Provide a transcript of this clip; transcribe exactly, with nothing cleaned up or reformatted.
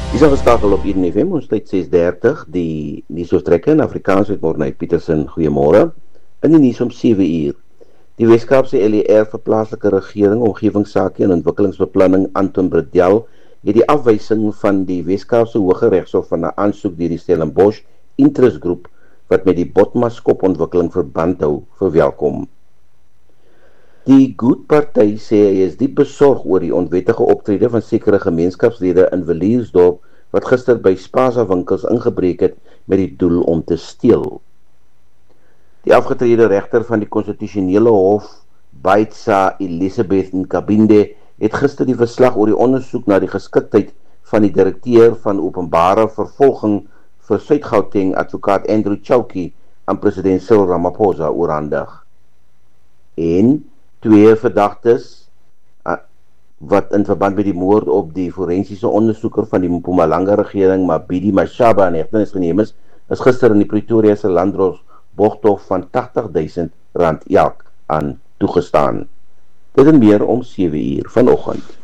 Is ingeskakel op Eden F M, ons tyd ses dertig, die nuusoortrekke in Afrikaans met Morney Petersen, goeiemôre. In die nuus om sewe uur. Die Wes-Kaapse L E R vir plaaslike regering, omgewingsake en ontwikkelingsbeplanning Anton Bredel het die afwysing van die Wes-Kaapse Hooggeregshof van 'n aansoek deur die Stellenbosch Interest Groep wat met die Botmaskop ontwikkeling verband hou, verwelkom. Die Good Party sê hy is diep besorg oor die onwettige optrede van sekere gemeenskapslede in Villiersdorp wat gister by Spaza winkels ingebreek het met die doel om te steel. Die afgetrede regter van die konstitusionele hof, Baitsa Elizabeth Nkabinde, het gister die verslag oor die ondersoek na die geskiktheid van die direkteur van openbare vervolging vir Suid-Gauteng, advokaat Andrew Chauke, aan president Cyril Ramaphosa oorhandig. En twee verdagtes wat in verband met die moord op die forensiese ondersoeker van die Mpumalanga regering, Mabidi Mashaba, in hegtenis geneem is, is gister in die Pretoria se Landdros borgtog van tagtig duisend rand elk aan toegestaan. Dit en meer om sewe uur vanoggend.